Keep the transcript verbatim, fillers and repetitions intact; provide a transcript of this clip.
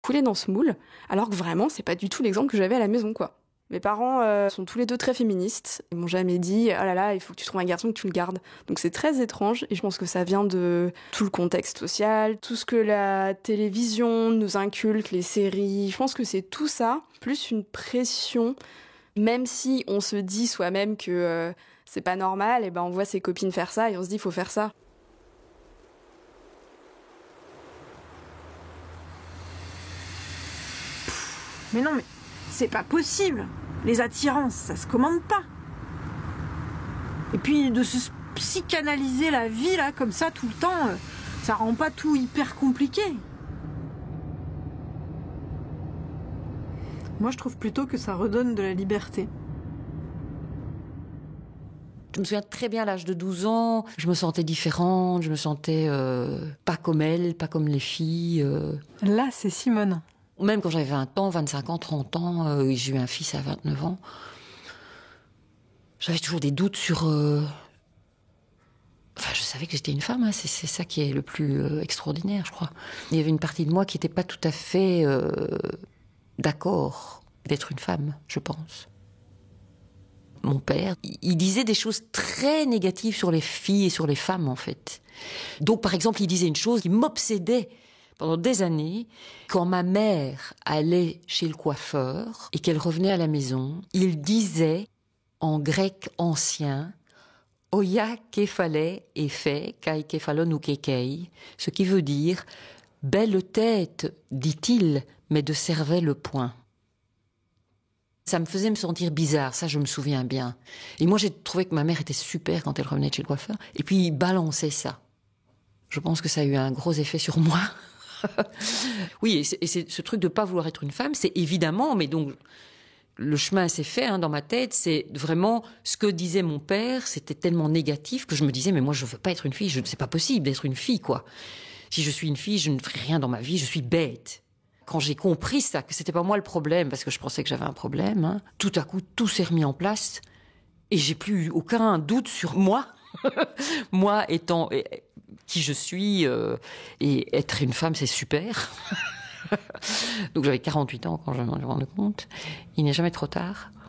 coulé dans ce moule, alors que vraiment, c'est pas du tout l'exemple que j'avais à la maison, quoi. Mes parents euh, sont tous les deux très féministes. Ils m'ont jamais dit « Oh là là, il faut que tu trouves un garçon, que tu le gardes ». Donc c'est très étrange et je pense que ça vient de tout le contexte social, tout ce que la télévision nous inculque, les séries. Je pense que c'est tout ça, plus une pression. Même si on se dit soi-même que euh, c'est pas normal, et ben on voit ses copines faire ça et on se dit « il faut faire ça ». Mais non, mais c'est pas possible. Les attirances, ça se commande pas. Et puis de se psychanalyser la vie là comme ça tout le temps, euh, ça rend pas tout hyper compliqué. Moi, je trouve plutôt que ça redonne de la liberté. Je me souviens très bien à l'âge de douze ans, je me sentais différente, je me sentais euh, pas comme elle, pas comme les filles. Euh... Là, c'est Simone. Même quand j'avais vingt ans, vingt-cinq ans, trente ans, euh, j'ai eu un fils à vingt-neuf ans, j'avais toujours des doutes sur... Euh... Enfin, je savais que j'étais une femme, hein. c'est, c'est ça qui est le plus euh, extraordinaire, je crois. Il y avait une partie de moi qui n'était pas tout à fait euh, d'accord d'être une femme, je pense. Mon père, il disait des choses très négatives sur les filles et sur les femmes, en fait. Donc, par exemple, il disait une chose qui m'obsédait pendant des années. Quand ma mère allait chez le coiffeur et qu'elle revenait à la maison, il disait, en grec ancien, « Oya kephale ephe kai kephalon ou kekei », ce qui veut dire « Belle tête », dit-il, mais de cervelle point. Ça me faisait me sentir bizarre, ça je me souviens bien. Et moi j'ai trouvé que ma mère était super quand elle revenait de chez le coiffeur. Et puis il balançait ça. Je pense que ça a eu un gros effet sur moi. Oui, et c'est, et c'est ce truc de pas vouloir être une femme, c'est évidemment, mais donc le chemin s'est fait hein, dans ma tête, c'est vraiment ce que disait mon père, c'était tellement négatif que je me disais, mais moi je veux pas être une fille, je, c'est pas possible d'être une fille, quoi. Si je suis une fille, je ne ferai rien dans ma vie, je suis bête. Quand j'ai compris ça, que c'était pas moi le problème, parce que je pensais que j'avais un problème, hein, tout à coup, tout s'est remis en place et j'ai plus eu aucun doute sur moi. Moi étant qui je suis euh, et être une femme, c'est super. Donc j'avais quarante-huit ans quand je m'en ai rendu compte. Il n'est jamais trop tard.